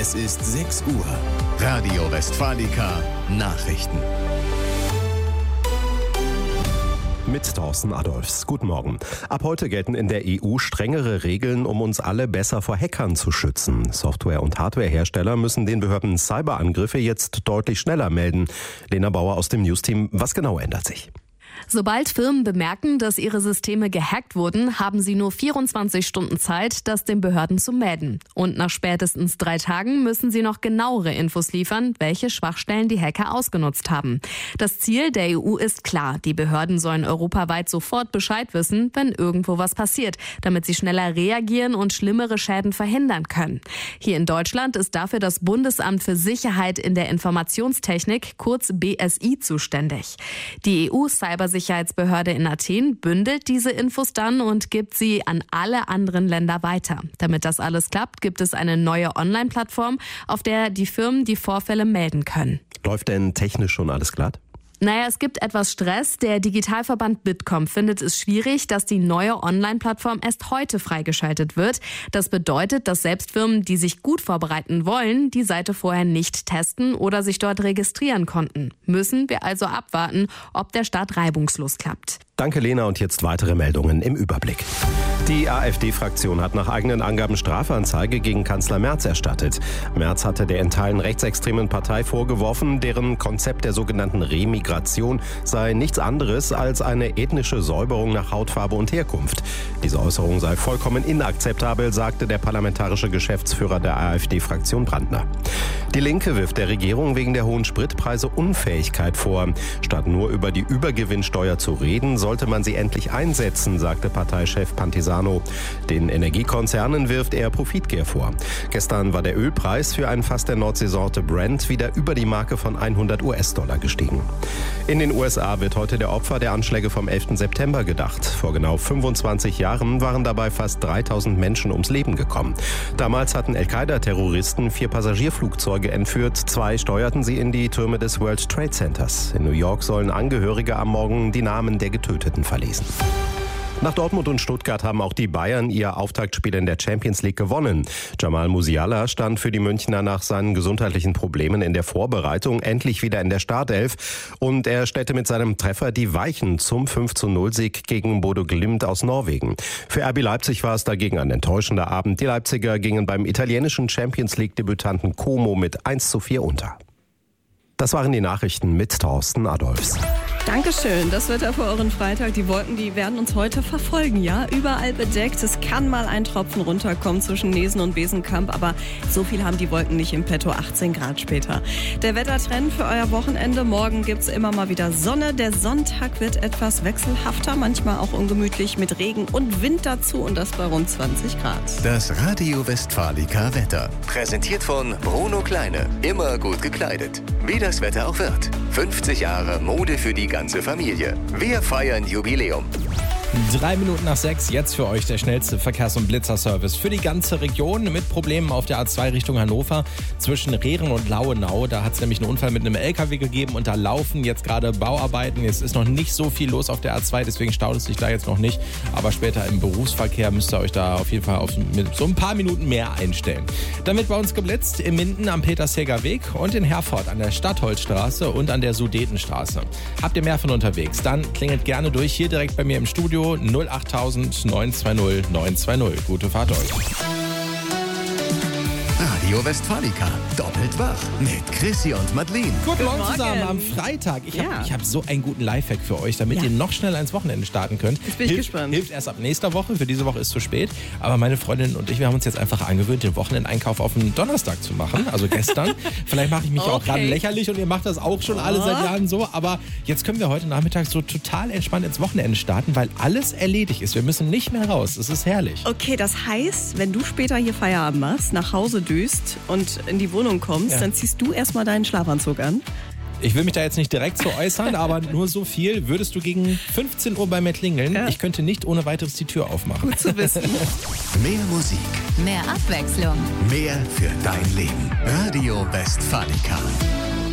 Es ist 6 Uhr. Radio Westfalica Nachrichten. Mit Thorsten Adolfs. Guten Morgen. Ab heute gelten in der EU strengere Regeln, um uns alle besser vor Hackern zu schützen. Software- und Hardwarehersteller müssen den Behörden Cyberangriffe jetzt deutlich schneller melden. Lena Bauer aus dem News-Team. Was genau ändert sich? Sobald Firmen bemerken, dass ihre Systeme gehackt wurden, haben sie nur 24 Stunden Zeit, das den Behörden zu melden. Und nach spätestens 3 Tagen müssen sie noch genauere Infos liefern, welche Schwachstellen die Hacker ausgenutzt haben. Das Ziel der EU ist klar. Die Behörden sollen europaweit sofort Bescheid wissen, wenn irgendwo was passiert, damit sie schneller reagieren und schlimmere Schäden verhindern können. Hier in Deutschland ist dafür das Bundesamt für Sicherheit in der Informationstechnik, kurz BSI, zuständig. Die EU-Cybersicherheitsbehörde in Athen bündelt diese Infos dann und gibt sie an alle anderen Länder weiter. Damit das alles klappt, gibt es eine neue Online-Plattform, auf der die Firmen die Vorfälle melden können. Läuft denn technisch schon alles glatt? Naja, es gibt etwas Stress. Der Digitalverband Bitkom findet es schwierig, dass die neue Online-Plattform erst heute freigeschaltet wird. Das bedeutet, dass selbst Firmen, die sich gut vorbereiten wollen, die Seite vorher nicht testen oder sich dort registrieren konnten. Müssen wir also abwarten, ob der Start reibungslos klappt. Danke, Lena. Und jetzt weitere Meldungen im Überblick. Die AfD-Fraktion hat nach eigenen Angaben Strafanzeige gegen Kanzler Merz erstattet. Merz hatte der in Teilen rechtsextremen Partei vorgeworfen, deren Konzept der sogenannten Remigration sei nichts anderes als eine ethnische Säuberung nach Hautfarbe und Herkunft. Diese Äußerung sei vollkommen inakzeptabel, sagte der parlamentarische Geschäftsführer der AfD-Fraktion Brandner. Die Linke wirft der Regierung wegen der hohen Spritpreise Unfähigkeit vor. Statt nur über die Übergewinnsteuer zu reden, sollte man sie endlich einsetzen, sagte Parteichef Pantisano. Den Energiekonzernen wirft er Profitgier vor. Gestern war der Ölpreis für ein Fass der Nordseesorte Brent wieder über die Marke von $100 gestiegen. In den USA wird heute der Opfer der Anschläge vom 11. September gedacht. Vor genau 25 Jahren waren dabei fast 3000 Menschen ums Leben gekommen. Damals hatten Al-Qaida-Terroristen 4 Passagierflugzeuge entführt. 2 steuerten sie in die Türme des World Trade Centers. In New York sollen Angehörige am Morgen die Namen der Getöteten verlesen. Nach Dortmund und Stuttgart haben auch die Bayern ihr Auftaktspiel in der Champions League gewonnen. Jamal Musiala stand für die Münchner nach seinen gesundheitlichen Problemen in der Vorbereitung endlich wieder in der Startelf und er stellte mit seinem Treffer die Weichen zum 5:0-Sieg gegen Bodo Glimt aus Norwegen. Für RB Leipzig war es dagegen ein enttäuschender Abend. Die Leipziger gingen beim italienischen Champions League-Debütanten Como mit 1:4 unter. Das waren die Nachrichten mit Thorsten Adolfs. Dankeschön. Das Wetter für euren Freitag. Die Wolken, die werden uns heute verfolgen, ja? Überall bedeckt. Es kann mal ein Tropfen runterkommen zwischen Nesen und Besenkamp, aber so viel haben die Wolken nicht im Petto. 18 Grad später. Der Wettertrend für euer Wochenende. Morgen gibt's immer mal wieder Sonne. Der Sonntag wird etwas wechselhafter, manchmal auch ungemütlich mit Regen und Wind dazu und das bei rund 20 Grad. Das Radio Westfalica Wetter. Präsentiert von Bruno Kleine. Immer gut gekleidet. Wie das Wetter auch wird. 50 Jahre Mode für die ganze Familie. Wir feiern Jubiläum. 3 Minuten nach 6, jetzt für euch der schnellste Verkehrs- und Blitzerservice für die ganze Region mit Problemen auf der A2 Richtung Hannover zwischen Rehren und Lauenau. Da hat es nämlich einen Unfall mit einem LKW gegeben und da laufen jetzt gerade Bauarbeiten. Es ist noch nicht so viel los auf der A2, deswegen staut es sich da jetzt noch nicht. Aber später im Berufsverkehr müsst ihr euch da auf jeden Fall mit so ein paar Minuten mehr einstellen. Dann wird bei uns geblitzt in Minden am Petersheger Weg und in Herford an der Stadtholzstraße und an der Sudetenstraße. Habt ihr mehr von unterwegs? Dann klingelt gerne durch hier direkt bei mir im Studio 08000 920 920. Gute Fahrt euch. Radio Westfalica. Doppelt wach mit Chrissy und Madeleine. Guten Morgen zusammen am Freitag. Ich hab so einen guten Lifehack für euch, damit ihr noch schneller ins Wochenende starten könnt. Jetzt bin ich gespannt. Hilft erst ab nächster Woche. Für diese Woche ist zu spät. Aber meine Freundin und ich, wir haben uns jetzt einfach angewöhnt, den Wochenendeinkauf auf den Donnerstag zu machen. Also gestern. Vielleicht mache ich mich auch gerade lächerlich und ihr macht das auch schon alle seit Jahren so. Aber jetzt können wir heute Nachmittag so total entspannt ins Wochenende starten, weil alles erledigt ist. Wir müssen nicht mehr raus. Es ist herrlich. Okay, das heißt, wenn du später hier Feierabend machst, nach Hause düst und in die Wohnung kommst, dann ziehst du erstmal deinen Schlafanzug an. Ich will mich da jetzt nicht direkt so äußern, aber nur so viel. Würdest du gegen 15 Uhr bei mir klingeln? Ja. Ich könnte nicht ohne weiteres die Tür aufmachen. Gut zu wissen. Mehr Musik. Mehr Abwechslung. Mehr für dein Leben. Radio Westfalica.